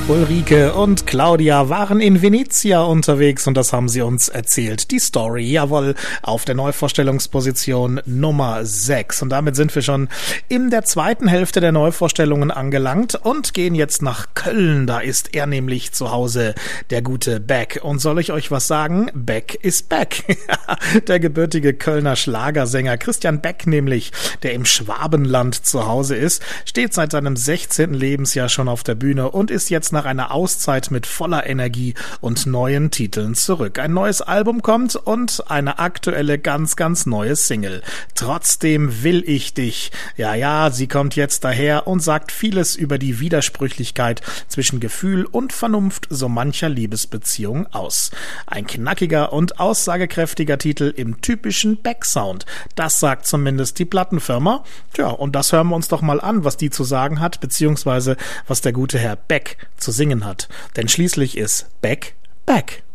Ulrike und Claudia waren in Venezia unterwegs und das haben sie uns erzählt. Die Story, jawohl, auf der Neuvorstellungsposition Nummer 6. Und damit sind wir schon in der zweiten Hälfte der Neuvorstellungen angelangt und gehen jetzt nach Köln. Da ist er nämlich zu Hause, der gute Beck. Und soll ich euch was sagen? Beck ist back. Der gebürtige Kölner Schlagersänger Christian Beck nämlich, der im Schwabenland zu Hause ist, steht seit seinem 16. Lebensjahr schon auf der Bühne und ist jetzt nach einer Auszeit mit voller Energie und neuen Titeln zurück. Ein neues Album kommt und eine aktuelle ganz neue Single. Trotzdem will ich dich. Ja, sie kommt jetzt daher und sagt vieles über die Widersprüchlichkeit zwischen Gefühl und Vernunft so mancher Liebesbeziehung aus. Ein knackiger und aussagekräftiger Titel im typischen Beck-Sound. Das sagt zumindest die Plattenfirma. Tja, und das hören wir uns doch mal an, was die zu sagen hat, beziehungsweise was der gute Herr Beck zu singen hat. Denn schließlich ist Beck back.